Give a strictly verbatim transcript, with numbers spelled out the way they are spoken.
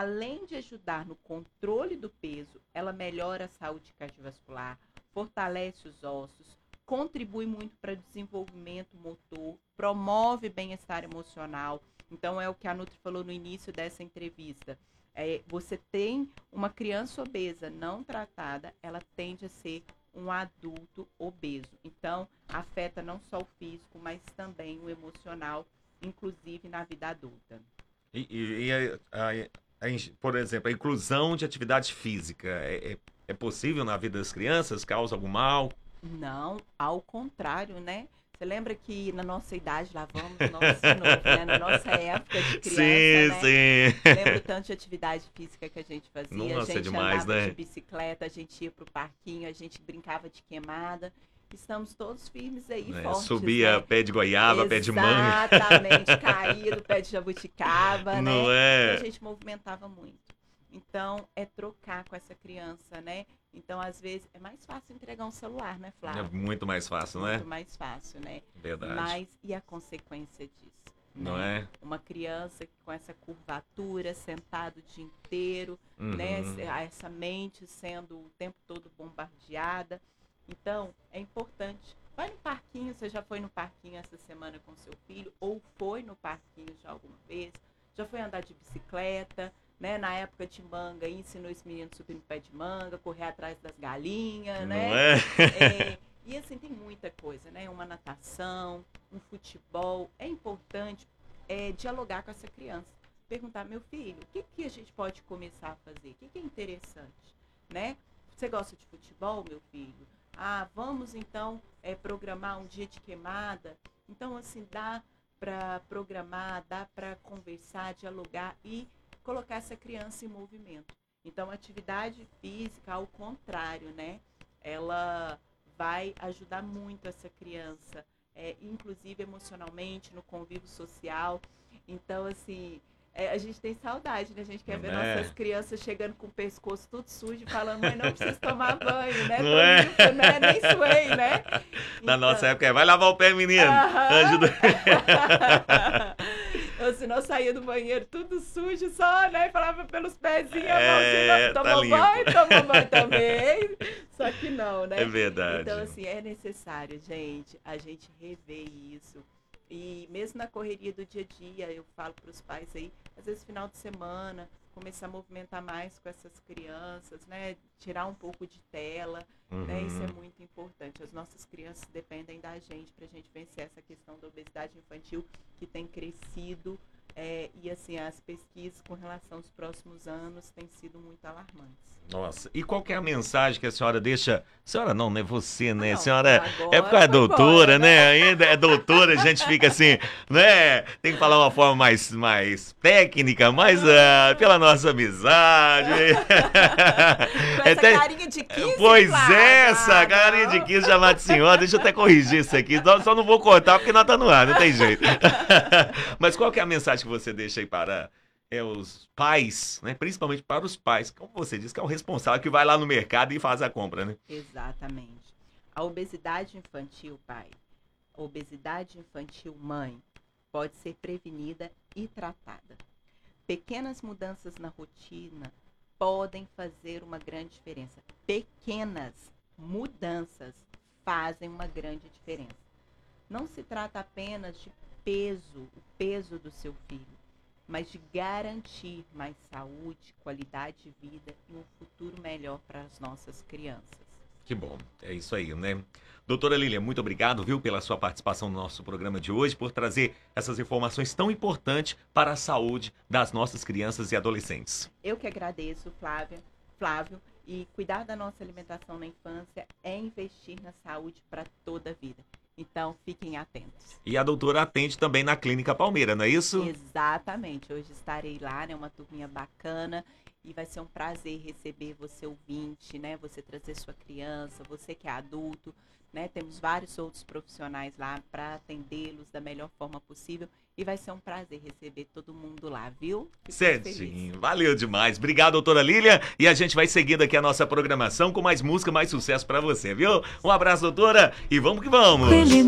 além de ajudar no controle do peso, ela melhora a saúde cardiovascular, fortalece os ossos, contribui muito para o desenvolvimento motor, promove bem-estar emocional. Então, é o que a Nutri falou no início dessa entrevista. É, você tem uma criança obesa não tratada, ela tende a ser um adulto obeso. Então, afeta não só o físico, mas também o emocional, inclusive na vida adulta. E, e, e a, a, a, por exemplo, a inclusão de atividade física é, é, é possível na vida das crianças? Causa algum mal? Não, ao contrário, né? Você lembra que na nossa idade, lá vamos nós de novo, né? Na nossa época de criança, sim, né? Sim, Lembro tanto de atividade física que a gente fazia. Nossa, a gente demais, andava né? de bicicleta, a gente ia pro parquinho, a gente brincava de queimada. Estamos todos firmes aí, é, fortes, subia né? pé de goiaba, Exatamente, pé de manga. Exatamente, caía do pé de jabuticaba, Não né? é? E a gente movimentava muito. Então, é trocar com essa criança, né? Então, às vezes, é mais fácil entregar um celular, né, Flávio? É muito mais fácil, não é? Muito mais fácil, né? Verdade. Mas, e a consequência disso? Não né? é? Uma criança com essa curvatura, sentado o dia inteiro, Uhum. né? Essa mente sendo o tempo todo bombardeada. Então, é importante. Vai no parquinho, você já foi no parquinho essa semana com seu filho? Ou foi no parquinho já alguma vez? Já foi andar de bicicleta? Né? Na época de manga, ensinou esse menino a subir no pé de manga, correr atrás das galinhas, Não né? é? É, e assim, tem muita coisa, né? Uma natação, um futebol. É importante é, dialogar com essa criança. Perguntar, meu filho, o que, que a gente pode começar a fazer? O que, que é interessante? Né? Você gosta de futebol, meu filho? Ah, vamos então é, programar um dia de queimada. Então, assim, dá para programar, dá para conversar, dialogar e colocar essa criança em movimento. Então, a atividade física, ao contrário, né? Ela vai ajudar muito essa criança, é, inclusive emocionalmente, no convívio social. Então, assim, é, a gente tem saudade, né? A gente quer ver é. nossas crianças chegando com o pescoço tudo sujo e falando, mãe, não precisa tomar banho, né? Não Tô é? limpo, né? Nem suei, né? Na Então, nossa época é, vai lavar o pé, menino. Aham. Ajuda. Ou se não saía do banheiro tudo sujo só, né? Falava pelos pezinhos, a É, mãozinha, tá tomou limpo. banho, tomou banho também. Só que não, né? É verdade. Então, assim, é necessário, gente, a gente rever isso. E mesmo na correria do dia a dia, eu falo para os pais aí, às vezes final de semana, começar a movimentar mais com essas crianças, né? Tirar um pouco de tela, Uhum. né? Isso é muito importante. As nossas crianças dependem da gente para a gente vencer essa questão da obesidade infantil que tem crescido. É, e assim, as pesquisas com relação aos próximos anos têm sido muito alarmantes. Nossa, e qual que é a mensagem que a senhora deixa? Senhora não, né? Você, né? Não, senhora agora é porque é foi doutora, embora, né? né? Ainda é doutora, a gente fica assim, né? Tem que falar uma forma mais, mais técnica, mais ah, pela nossa amizade. Com essa Até- carinha de quinze, Pois Flávia. é, essa Ah, carinha não. de quinze chamar de senhora. Deixa eu até corrigir isso aqui. Só só não vou cortar porque nós tá no ar, não tem jeito. Mas qual que é a mensagem que você deixa aí para é, os pais, né? Principalmente para os pais, como você disse, que é o responsável que vai lá no mercado e faz a compra, né? Exatamente. A obesidade infantil, pai, a obesidade infantil, mãe, pode ser prevenida e tratada. Pequenas mudanças na rotina podem fazer uma grande diferença. Pequenas mudanças fazem uma grande diferença. Não se trata apenas de peso, o peso do seu filho, mas de garantir mais saúde, qualidade de vida e um futuro melhor para as nossas crianças. Que bom, é isso aí, né? Doutora Lília, muito obrigado, viu, pela sua participação no nosso programa de hoje, por trazer essas informações tão importantes para a saúde das nossas crianças e adolescentes. Eu que agradeço, Flávia, Flávio, e cuidar da nossa alimentação na infância é investir na saúde para toda a vida. Então, fiquem atentos. E a doutora atende também na Clínica Palmeira, não é isso? Exatamente. Hoje estarei lá, né? Uma turminha bacana. E vai ser um prazer receber você ouvinte, né? Você trazer sua criança, você que é adulto, né? Temos vários outros profissionais lá para atendê-los da melhor forma possível. E vai ser um prazer receber todo mundo lá, viu? Fico muito feliz. Certinho, valeu demais. Obrigado, doutora Lília. E a gente vai seguindo aqui a nossa programação com mais música, mais sucesso pra você, viu? Um abraço, doutora, e vamos que vamos.